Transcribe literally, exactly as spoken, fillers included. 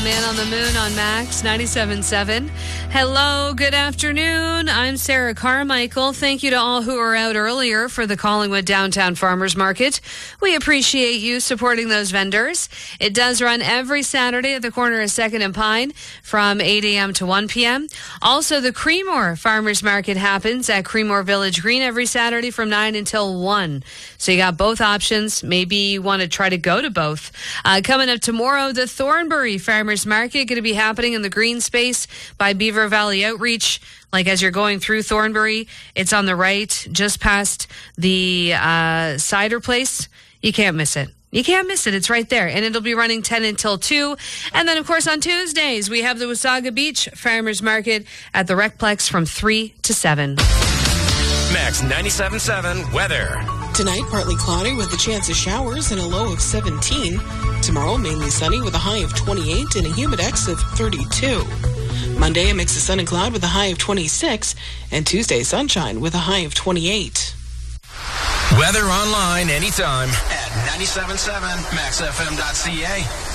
Man on the Moon on Max ninety-seven point seven. Hello, good afternoon. I'm Sarah Carmichael. Thank you to all who were out earlier for the Collingwood Downtown Farmers Market. We appreciate you supporting those vendors. It does run every Saturday at the corner of second and Pine from eight a.m. to one p.m. Also, the Creemore Farmers Market happens at Creemore Village Green every Saturday from nine until one. So you got both options. Maybe you want to try to go to both. Uh, coming up tomorrow, the Thornbury Farmers Market going to be happening in the green space by Beaver Valley Outreach. Like as you're going through Thornbury, it's on the right, just past the uh, cider place. You can't miss it. You can't miss it. It's right there. And it'll be running ten until two. And then, of course, on Tuesdays, we have the Wasaga Beach Farmers Market at the Recplex from three to seven. Max ninety-seven point seven weather. Tonight, partly cloudy with a chance of showers and a low of seventeen. Tomorrow, mainly sunny with a high of twenty-eight and a humidex of thirty-two. Monday, a mix of sun and cloud with a high of twenty-six. And Tuesday, sunshine with a high of twenty-eight. Weather online anytime at ninety-seven point seven max f m dot c a.